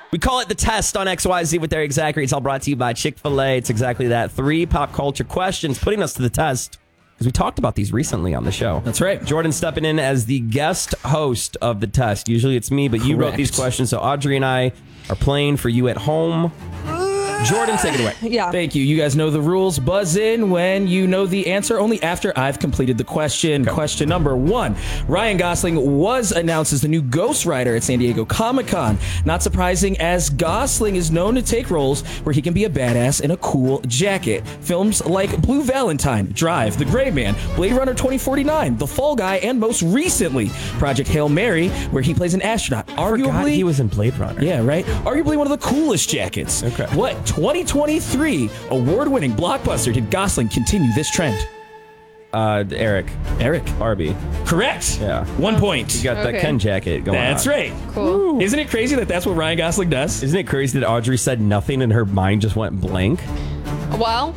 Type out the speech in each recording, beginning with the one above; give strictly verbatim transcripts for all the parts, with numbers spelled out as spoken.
We call it the test on X Y Z with Eric Zachary. It's all brought to you by Chick-fil-A. It's exactly that. Three pop culture questions putting us to the test because we talked about these recently on the show. That's right. Jordan stepping in as the guest host of the test. Usually it's me, but you Correct. wrote these questions, so Audrey and I are playing for you at home. Jordan, take it away. Yeah. Thank you. You guys know the rules. Buzz in when you know the answer, only after I've completed the question. Okay. Question number one. Ryan Gosling was announced as the new Ghost Rider at San Diego Comic-Con. Not surprising, as Gosling is known to take roles where he can be a badass in a cool jacket. Films like Blue Valentine, Drive, The Gray Man, Blade Runner twenty forty-nine, The Fall Guy, and most recently, Project Hail Mary, where he plays an astronaut. I forgot he was in Blade Runner. Yeah, right? Arguably one of the coolest jackets. Okay. What twenty twenty-three award-winning blockbuster did Gosling continue this trend? Uh, Eric. Eric. Barbie. Correct. Yeah. One point. You got Okay. the Ken jacket going That's on. right. Cool. Isn't it crazy that that's what Ryan Gosling does? Isn't it crazy that Audrey said nothing and her mind just went blank? Well,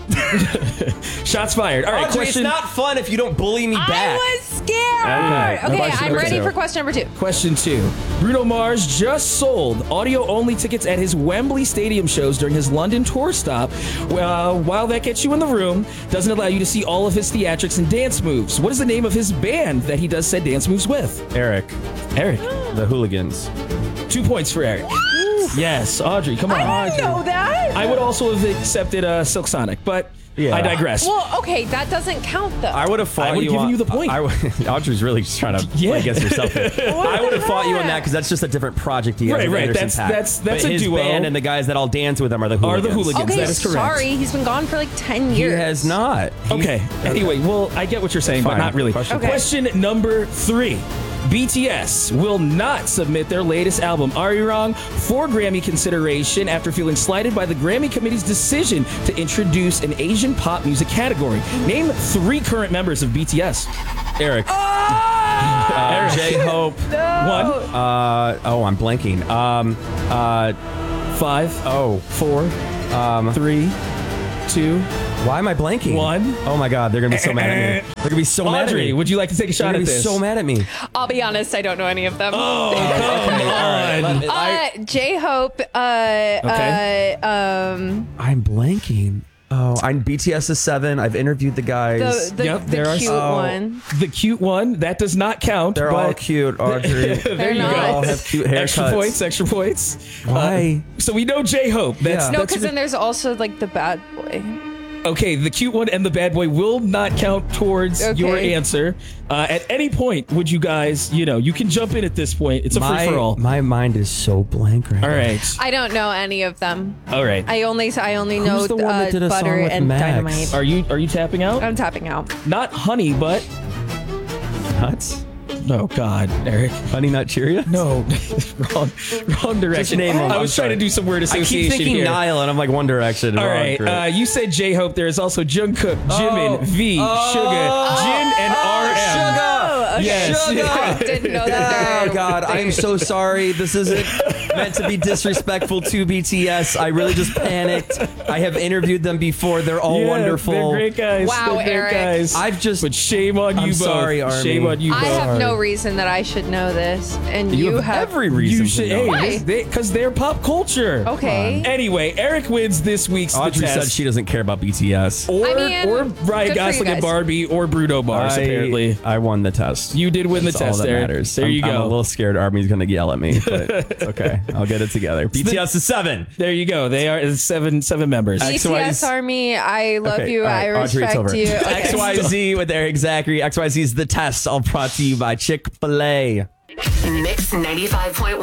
Shots fired. All right, Audrey, question. it's not fun if you don't bully me back. I was scared. Okay. Okay, Question I'm number ready two. for question number two. Question two. Bruno Mars just sold audio-only tickets at his Wembley Stadium shows during his London tour stop. Uh, while that gets you in the room, doesn't allow you to see all of his theatrics and dance moves. What is the name of his band that he does said dance moves with? Eric. Eric. The Hooligans. Two points for Eric. Yes, Audrey, come on. I didn't know that. I would also have accepted uh, Silk Sonic, but Yeah. I digress. Well, okay, that doesn't count though. I would have fought I would've you given on, you the point. I, I would- Audrey's really just trying to Yeah. play against herself here. I would have fought you on that because that's just a different project he has Right, with right. Anderson That's- .Paak. that's- that's but a his duo. band and the guys that all dance with him are the Are Hooligans. the Hooligans. okay, That is correct. sorry, he's been gone for like ten He years. has not. He- Okay. Anyway, well, I get what you're saying, Fine. but not really. Question Okay. Question number three. B T S will not submit their latest album, Are You Wrong?, for Grammy consideration after feeling slighted by the Grammy Committee's decision to introduce an Asian pop music category. Name three current members of B T S. Eric. Uh, J-Hope. One, Uh, oh, I'm blanking. Um, uh, five, oh, four, um, three, two, why am I blanking? one. Oh my God, they're gonna be so mad at me. They're gonna be so mad at Audrey, me. would you like to take a They're shot gonna at be this? so mad at me. I'll be honest, I don't know any of them. Oh, come on. uh, J-Hope, uh, Okay. uh, um, I'm blanking. Oh, I'm B T S is seven. I've interviewed the guys. the, the, Yep, the there are cute some- one. The cute one, that does not count. They're but all cute, Audrey. there They're you not. go. They all have cute haircuts. Extra points, extra points. Why? Uh, so we know J-Hope. That's, Yeah. No, that's because then there's also like the bad boy. okay, the cute one and the bad boy will not count towards Okay. your answer. Uh, at any point, would you guys, you know, you can jump in at this point. It's a my, free for all. my mind is so blank right All now. right. I don't know any of them. All right. I only I only know the one that uh, did a song Butter with and Max? Dynamite. Are you are you tapping out? I'm tapping out. Not honey, but Nuts? no, God, Eric. Honey Nut Cheerios? No, wrong, wrong direction. name them. I I'm was trying sorry. to do some word I association keep thinking here. Nile and I'm like One Direction. All Wrong, right, great. uh, you said J-Hope. There is also Jungkook, Jimin, Oh. V, Oh. Suga, Jin, and R M. Oh, okay. Yes. Suga. Didn't know that. Oh God, I am so sorry. This isn't meant to be disrespectful to B T S. I really just panicked. I have interviewed them before. They're all Yeah, wonderful. They're great guys. Wow, they're great Eric. guys. I've just But shame on you I'm both. sorry, Army. Shame on you both. I have no reason that I should know this, and you, you, have, every reason You to should, know. Why? hey, because they, are pop culture. Okay. Anyway, Eric wins this week's The Audrey Test. said she doesn't care about B T S. or I mean, or good for Ryan you Gosling and guys. Barbie or Bruno Mars. I, apparently, I won the test. you did win That's the test. all that Eric. matters. There I'm, you go. I'm a little scared Army's going to yell at me, but it's okay. I'll get it together. B T S is seven. There you go. They are seven seven members. X B T Y S Z. Army, I love Okay, you. all right, I Audrey, it's respect over. you. Okay. X Y Z with Eric Zachary. X Y Z is the test. All brought to you by Chick-fil-A. Mix ninety-five point one.